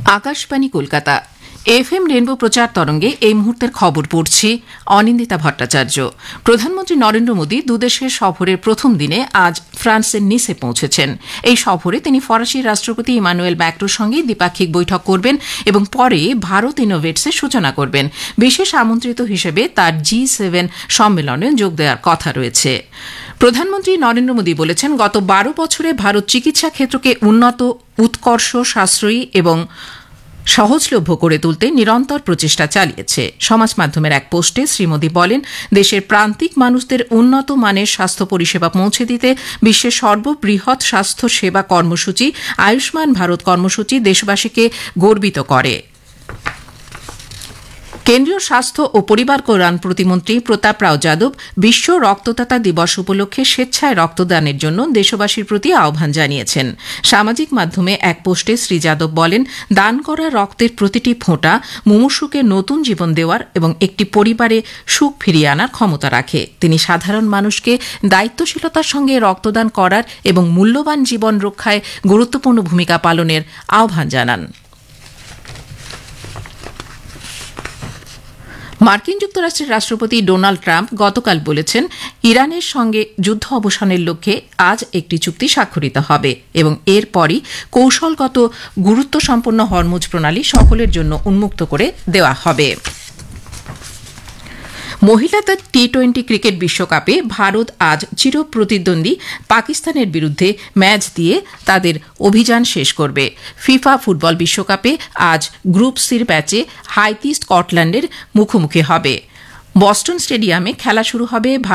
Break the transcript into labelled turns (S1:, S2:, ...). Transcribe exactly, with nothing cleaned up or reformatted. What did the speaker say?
S1: Akashvani Kolkata F M rainbow প্রচার তরঙ্গে এই মুহূর্তের খবর পড়ছি অনিন্দিতা ভট্টাচার্য। প্রধানমন্ত্রী নরেন্দ্র মোদী দুদেশের সফরের প্রথম দিনে আজ ফ্রান্সের নিসে পৌঁছেছেন। এই সফরে তিনি ফরাসি রাষ্ট্রপতি ইমানুয়েল ম্যাক্রোর সঙ্গে দ্বিপাক্ষিক বৈঠক করবেন এবং পরে ভারত ইনোভেটসের সূচনা করবেন। বিশেষ আমন্ত্রিত হিসেবে তার জি সেভেন সম্মেলনে যোগ দেওয়ার কথা রয়েছে। প্রধানমন্ত্রী নরেন্দ্র মোদী বলেছেন, গত বারো বছরে ভারত চিকিৎসা ক্ষেত্রকে উন্নত, উৎকর্ষ, সাশ্রয়ী এবং সহজলভ্য করে তুলতে নিরন্তর প্রচেষ্টা চালিয়েছে। সমাজ মাধ্যমের এক পোস্টে শ্রী মোদী বলেন, দেশের প্রান্তিক মানুষদের উন্নত মানের স্বাস্থ্য পরিষেবা পৌঁছে দিতে বিশ্বের সর্ববৃহৎ স্বাস্থ্য সেবা কর্মসূচি আয়ুষ্মান ভারত কর্মসূচি দেশবাসীকে গর্বিত করে। কেন্দ্রীয় স্বাস্থ্য ও পরিবার কল্যাণ প্রতিমন্ত্রী প্রতাপ রাও যাদব বিশ্ব রক্তদাতা দিবস উপলক্ষে স্বেচ্ছায় রক্তদানের জন্য দেশবাসীর প্রতি আহ্বান জানিয়েছেন। সামাজিক মাধ্যমে এক পোস্টে শ্রী যাদব বলেন, দান করা রক্তের প্রতিটি ফোঁটা মুমূর্ষুকে নতুন জীবন দেওয়ার এবং একটি পরিবারে সুখ ফিরিয়ে আনার ক্ষমতা রাখে। তিনি সাধারণ মানুষকে দায়িত্বশীলতার সঙ্গে রক্তদান করার এবং মূল্যবান জীবন রক্ষায় গুরুত্বপূর্ণ ভূমিকা পালনের আহ্বান জানান। মার্কিন যুক্তরাষ্ট্রের রাষ্ট্রপতি ডোনাল্ড ট্রাম্প গতকাল বলেছেন, ইরানের সঙ্গে যুদ্ধ অবসানের লক্ষ্যে আজ একটি চুক্তি স্বাক্ষরিত হবে এবং এরপরই কৌশলগত গুরুত্বসম্পন্ন হরমুজ প্রণালী সকলের জন্য উন্মুক্ত করে দেওয়া হবে। মহিলাদের টি টোয়েন্টি ক্রিকেট বিশ্বকাপে ভারত আজ চিরপ্রতিদ্বন্দ্বী পাকিস্তানের বিরুদ্ধে ম্যাচ দিয়ে তাদের অভিযান শেষ করবে। ফিফা ফুটবল বিশ্বকাপে আজ গ্রুপ সির ম্যাচে হাইতি স্কটল্যান্ডের মুখোমুখি হবে। বস্টন স্টেডিয়ামে খেলা শুরু হবে